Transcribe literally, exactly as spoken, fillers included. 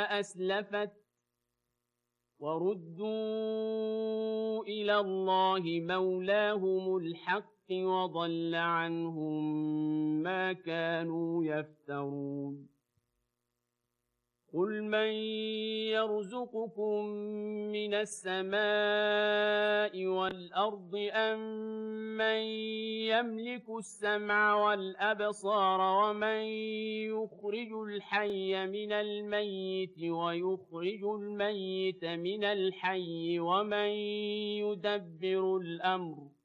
أسلفت وردوا إلى الله مولاهم الحق وضل عنهم ما كانوا يفترون قل من يرزقكم من السماء والأرض أم من يملك السمع والأبصار ومن يخرج الحي من الميت ويخرج الميت من الحي ومن يدبر الأمر